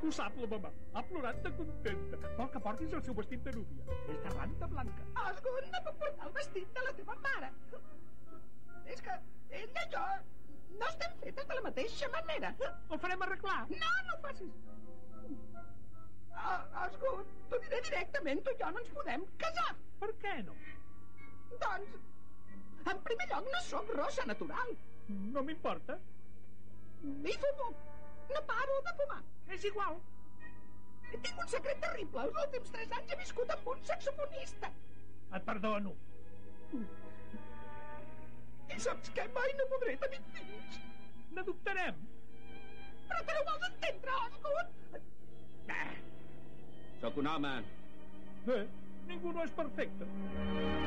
Ho sap la mamà. Ha plorat de contenta. Vol que portis el seu vestit de núvia. És de ranta blanca. Osgood, no puc portar el vestit de la teva mare. És que ella i jo no estem fetes de la mateixa manera. El farem arreglar. No, no ho facis. Osgood, t'ho diré directament, tu i jo no ens podem casar. Per què no? Doncs, en primer lloc, no sóc rossa natural. No m'importa. I fumo. No paro de fumar. És igual. Tinc un secret terrible. Els últims 3 anys he viscut amb un saxofonista. Et perdono. I saps què? Mai no podré tenir fills. N'adoptarem. Però te no vols entendre, Osgood? Sóc un home. Bé, ningú no és perfecte.